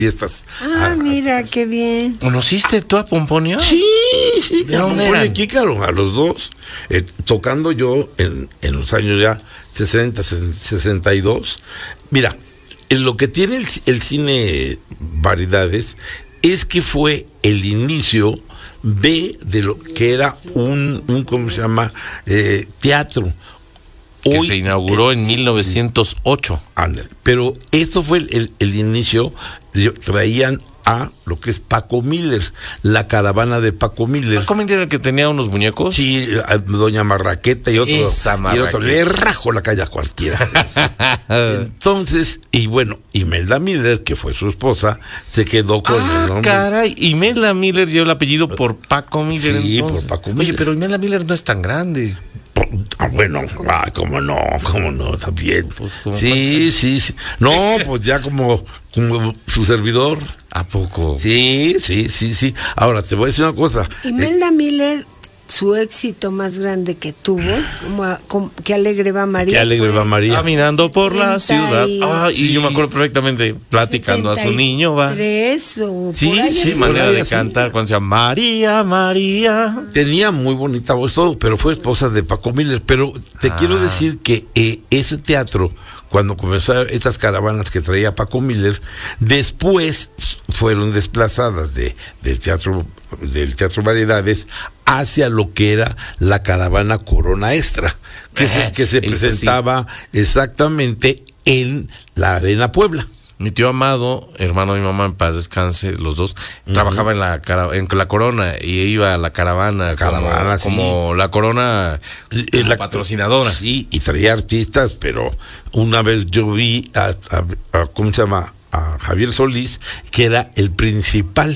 fiestas. Mira, qué bien. ¿Conociste tú a Pomponio? Sí. ¿De dónde eran? Aquí, claro, a los dos, tocando yo en los años ya 60, 62. Mira, en lo que tiene el cine Variedades es que fue el inicio de lo que era un ¿cómo se llama? Teatro. Que se inauguró en 1908. Pero esto fue el inicio. Traían a lo que es Paco Miller, la caravana de Paco Miller. ¿Paco Miller era el que tenía unos muñecos? Sí, Doña Marraqueta y otro. Esa Marraqueta. Y otro le rajó la calle a cualquiera. Entonces, y bueno, Imelda Miller, que fue su esposa, se quedó con el nombre. Caray, Imelda Miller llevó el apellido por Paco Miller. Sí, entonces. por Paco Miller. Oye, pero Imelda Miller no es tan grande. Bueno, cómo no, también. Pues, sí. No, pues ya como su servidor. ¿A poco? Sí. Ahora, te voy a decir una cosa. Imelda Miller, su éxito más grande que tuvo, como Qué alegre va María. Qué alegre va María. Caminando por la ciudad. Y yo me acuerdo perfectamente, platicando a su niño, va. Sí, manera de cantar cuando decía María, María. Tenía muy bonita voz todo, pero fue esposa de Paco Miller. Pero te quiero decir que ese teatro, cuando comenzaron esas caravanas que traía Paco Miller, después fueron desplazadas del teatro Variedades hacia lo que era la caravana Corona Extra, que se presentaba exactamente en la Arena Puebla. Mi tío Amado, hermano de mi mamá, en paz descanse, los dos, trabajaba en la Corona y iba a la caravana como la Corona, la patrocinadora. Sí, y traía artistas, pero una vez yo vi a ¿cómo se llama? A Javier Solís, que era el principal,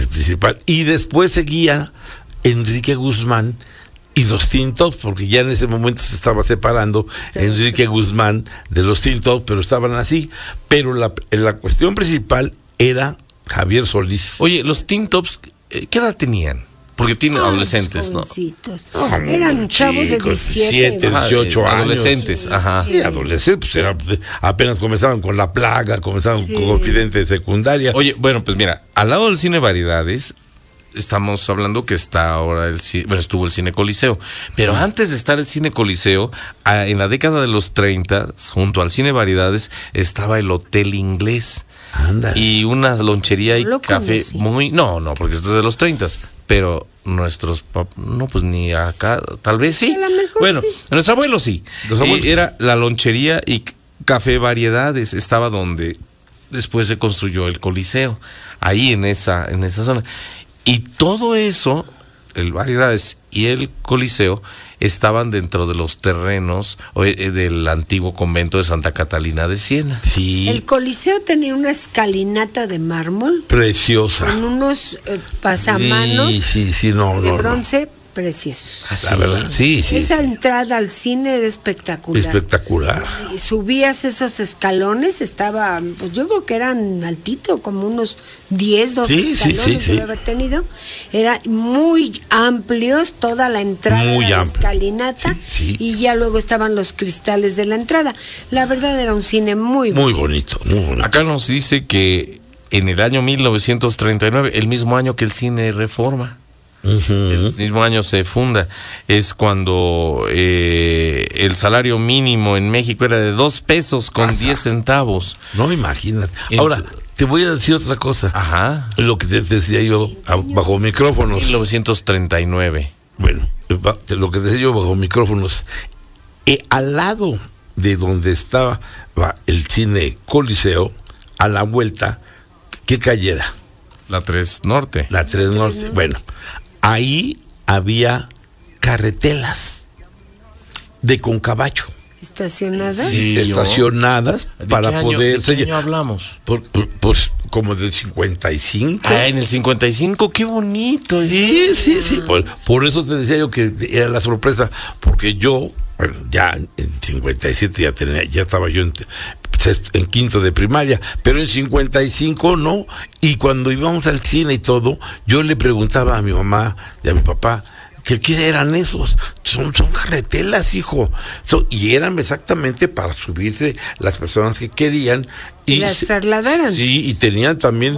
y después seguía Enrique Guzmán y los Teen Tops, porque ya en ese momento se estaba separando Enrique Guzmán de los Teen Tops, pero estaban así. Pero la cuestión principal era Javier Solís. Oye, los Teen Tops, ¿qué edad tenían? Porque tienen adolescentes, ¿no? Eran chavos de 17, 18 años. Adolescentes, ajá. Sí, adolescentes, pues apenas comenzaban con La Plaga, comenzaban con Confidente de Secundaria. Oye, bueno, pues mira, al lado del cine Variedades, estamos hablando que está ahora estuvo el Cine Coliseo, pero antes de estar el Cine Coliseo, en la década de los 30, junto al Cine Variedades, estaba el Hotel Inglés. Anda. Y una lonchería y café muy... No, porque esto es de los 30, pero nuestros no, pues ni acá, tal vez sí. Bueno, nuestros abuelos sí. Era la lonchería y café Variedades, estaba donde después se construyó el Coliseo, ahí en esa zona. Y todo eso, el Variedades y el Coliseo, estaban dentro de los terrenos del antiguo convento de Santa Catalina de Siena. Sí. El Coliseo tenía una escalinata de mármol. Preciosa. Con unos pasamanos de bronce preciosos. La verdad. Sí. Esa entrada al cine era espectacular. Y subías esos escalones, estaba, pues yo creo que eran altito, como unos 12 escalones debe haber tenido. Eran muy amplios, toda la entrada de la escalinata, y ya luego estaban los cristales de la entrada. La verdad era un cine muy bonito. Acá nos dice que en el año 1939, el mismo año que el Cine Reforma, el mismo año se funda, es cuando el salario mínimo en México era de 2 pesos con 10 centavos. No, imagínate. Ahora, te voy a decir otra cosa. Ajá. Lo que te decía yo bajo micrófonos. 1939. Bueno, lo que decía yo bajo micrófonos. Al lado de donde estaba el Cine Coliseo, a la vuelta, ¿qué calle era? La 3 Norte. La 3 Norte. Bueno, ahí había carretelas de Concabacho. ¿Estacionadas? Sí, estacionadas para poder... ¿De qué año hablamos? Pues como del 55. En el 55, qué bonito. Sí. Por eso te decía yo que era la sorpresa, porque yo, bueno, ya en 57 ya estaba yo en quinto de primaria, pero en 55 no. Y cuando íbamos al cine y todo, yo le preguntaba a mi mamá y a mi papá, ¿qué eran esos? Son carretelas, hijo. Y eran exactamente para subirse las personas que querían. Y las trasladaran. Sí, y tenían también